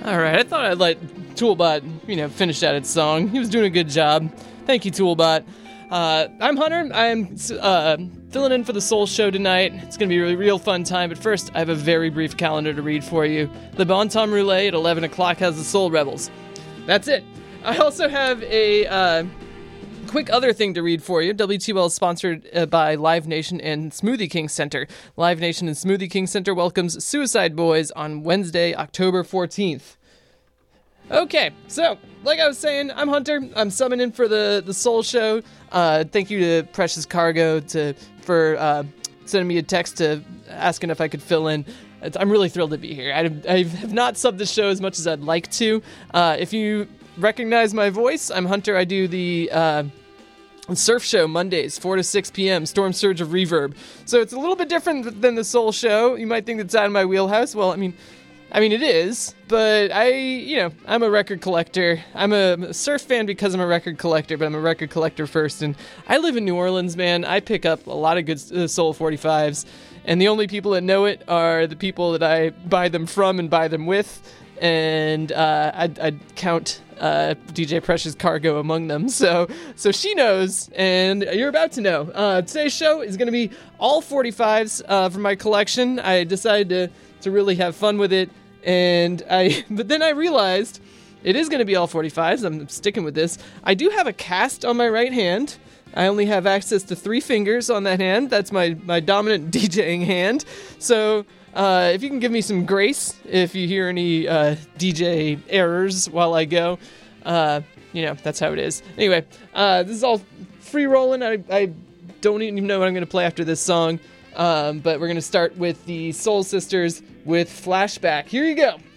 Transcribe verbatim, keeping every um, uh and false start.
All right, I thought I'd let Toolbot, you know, finish out its song. He was doing a good job. Thank you, Toolbot. Uh, I'm Hunter. I'm uh, filling in for the Soul Show tonight. It's going to be a really real fun time, but first, I have a very brief calendar to read for you. Le Bon Temps Roulette at eleven o'clock has the Soul Rebels. That's it. I also have a uh, quick other thing to read for you. W T L is sponsored uh, by Live Nation and Smoothie King Center. Live Nation and Smoothie King Center welcomes Suicide Boys on Wednesday, October fourteenth. Okay, so, like I was saying, I'm Hunter. I'm subbing in for the, the Soul Show. Uh, thank you to Precious Cargo to for uh, sending me a text to asking if I could fill in. It's, I'm really thrilled to be here. I, I have not subbed the show as much as I'd like to. Uh, if you recognize my voice, I'm Hunter. I do the uh, Surf Show Mondays, four to six p.m., Storm Surge of Reverb. So it's a little bit different than the Soul Show. You might think it's out of my wheelhouse. Well, I mean... I mean, it is, but I, you know, I'm a record collector. I'm a surf fan because I'm a record collector, but I'm a record collector first, and I live in New Orleans, man. I pick up a lot of good uh, Soul forty-fives, and the only people that know it are the people that I buy them from and buy them with, and uh, I'd, I'd count uh, D J Precious Cargo among them, so so she knows, and you're about to know. Uh, today's show is going to be all forty-fives uh, from my collection. I decided to, to really have fun with it. And I, but then I realized it is going to be all forty-fives. I'm sticking with this. I do have a cast on my right hand. I only have access to three fingers on that hand. That's my, my dominant DJing hand. So uh, if you can give me some grace, if you hear any uh, D J errors while I go, uh, you know, that's how it is. Anyway, uh, this is all free rolling. I, I don't even know what I'm going to play after this song. Um, but we're going to start with the Soul Sisters with Flashback. Here you go.